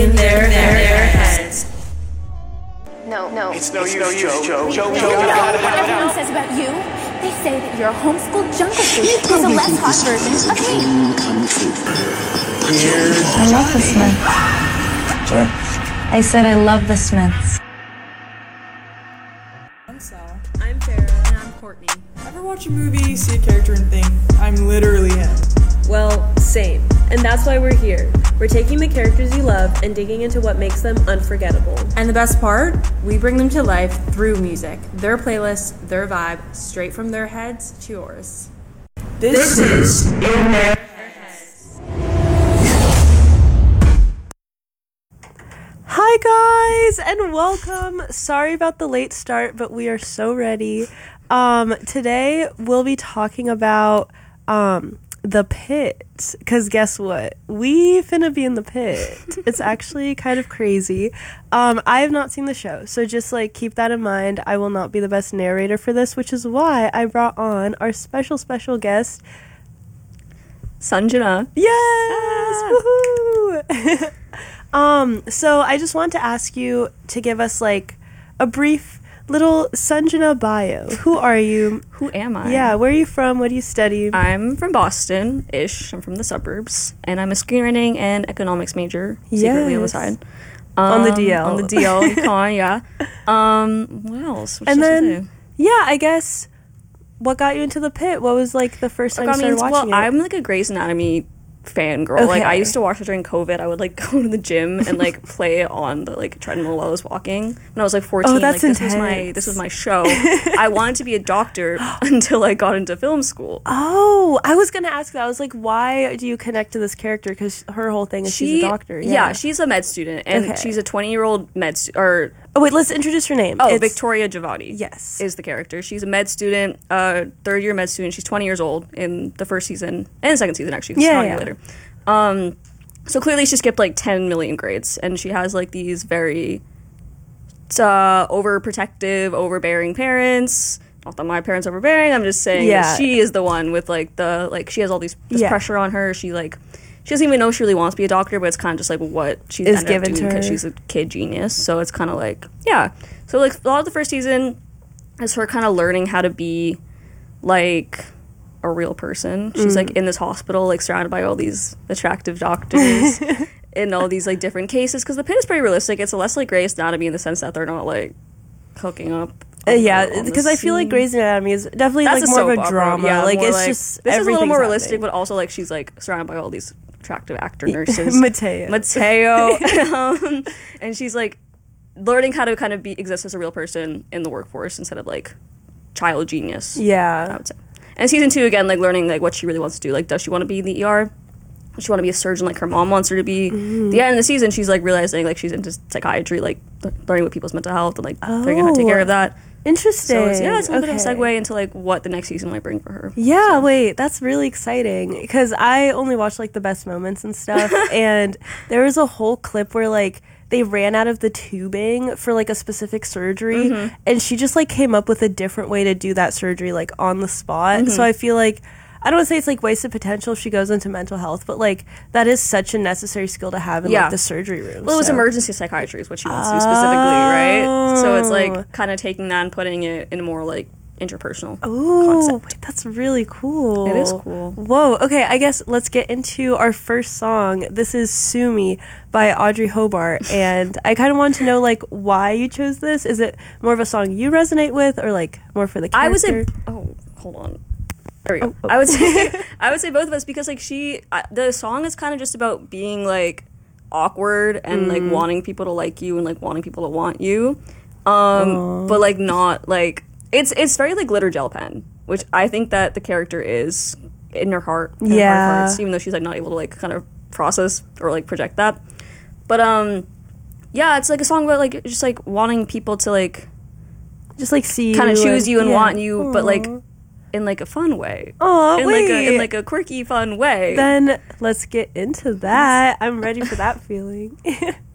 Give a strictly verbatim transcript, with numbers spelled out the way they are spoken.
in their, their, their heads. No, no. It's no use, Joe. Joe, Joe, Joe. You know what everyone says about you? They say that you're a homeschooled jungle freak who's a less hot version of me. I love the Smiths. Sorry? I said I love the Smiths. I'm Sal. I'm Farrah. And I'm Courtney. Ever watch a movie, see a character, and think, I'm literally him? Well, same. And that's why we're here. We're taking the characters you love and digging into what makes them unforgettable. And the best part? We bring them to life through music. Their playlist, their vibe, straight from their heads to yours. This, This is in their heads. Hi guys, and welcome. Sorry about the late start, but we are so ready. Um, today we'll be talking about um, the pit, because guess what? We finna be in the pit. It's actually kind of crazy. Um, I have not seen the show, so just like keep that in mind. I will not be the best narrator for this, which is why I brought on our special, special guest, Sanjana. Yes! Ah. Woohoo! um, so I just want to ask you to give us like a brief little Sanjana bio. Who are you? Who am I? Yeah, where are you from? What do you study? I'm from Boston-ish. I'm from the suburbs. And I'm a screenwriting and economics major, secretly on the Yes. side. On the Um, D L. On the D L. Come on, yeah. Um, what else? What And else to then, say? yeah, I guess, what got you into the pit? What was like the first time Like, you I mean, started watching well, it? I'm like a Grey's Anatomy fangirl. Like, I Okay. used to watch it during COVID. I would like go to the gym and like play it on the like treadmill while I was walking. When I was like fourteen, Oh, that's like this was my intense. this was my show. I wanted to be a doctor until I got into film school. Oh, I was gonna ask that. I was like, why do you connect to this character? Because her whole thing is she's a doctor. Yeah. she's a med student, and Okay. she's a twenty-year-old med stu- or Oh wait, let's introduce her name. oh, It's- Victoria Giavotti. Yes. is the character. She's a med student, uh, third year med student. She's twenty years old in the first season and the second season actually. 'Cause Yeah, it's not a year yeah. later. Um, so clearly she skipped like ten million grades, and she has like these very uh, overprotective, overbearing parents. Not that my parents are overbearing. I'm just saying Yeah. that she is the one with like the like she has all these this Yeah. pressure on her. She like she doesn't even know she really wants to be a doctor, but it's kind of just like what she's Is ended up given doing to because her. she's a kid genius. So it's kind of like yeah. So like a lot of the first season is her kind of learning how to be like a real person. She's Mm. like in this hospital, like surrounded by all these attractive doctors in all these like different cases. Because the pit is pretty realistic. It's less like Grey's Anatomy in the sense that they're not like hooking up. Uh, on the- yeah, on the because I feel like scene. Grey's Anatomy is definitely That's like a more soap of a opera. drama. Yeah, like more it's like- just this is a little everything's more realistic, happening. but also like she's like surrounded by all these attractive actor nurses. Mateo. Mateo, um, and she's like learning how to kind of be exist as a real person in the workforce instead of like child genius. I Yeah. would say. And season two again, like learning like what she really wants to do. Like, does she want to be in the E R? Does she want to be a surgeon like her mom wants her to be? Mm-hmm. The end of the season, she's like realizing like she's into psychiatry, like learning what people's mental health and like figuring out how to take care of that. Interesting. So it's, yeah, it's a little bit of a Okay. segue into like what the next season might bring for her. Yeah, wait, that's really exciting because I only watched like the best moments and stuff, and there was a whole clip where like they ran out of the tubing for like a specific surgery, Mm-hmm. and she just like came up with a different way to do that surgery like on the spot. Mm-hmm. So I feel like I don't want to say it's like wasted potential if she goes into mental health, but like that is such a necessary skill to have in Yeah. like the surgery room. Well, it was so. emergency psychiatry is what she wants to do specifically, right? So it's Oh. like kind of taking that and putting it in a more like interpersonal Ooh, concept. wait, that's really cool. It is cool. Whoa, okay, I guess let's get into our first song. This is Sue Me by Audrey Hobart, and I kind of want to know, like, why you chose this. Is it more of a song you resonate with, or, like, more for the character? I would say, oh, hold on. There we go. Oh, oh. I would say, I would say both of us because like she, I, the song is kind of just about being like awkward and like Mm. wanting people to like you and like wanting people to want you, um, but like not like it's it's very like glitter gel pen, which I think that the character is in her heart, in her Yeah. heart of hearts, even though she's like not able to like kind of process or like project that. But um, yeah, it's like a song about like just like wanting people to like just, like, see kind of you choose you and yeah. want you, but like Aw. in like a fun way. Aw, in wait. like a in like a quirky, fun way. Then let's get into that. I'm ready for that feeling.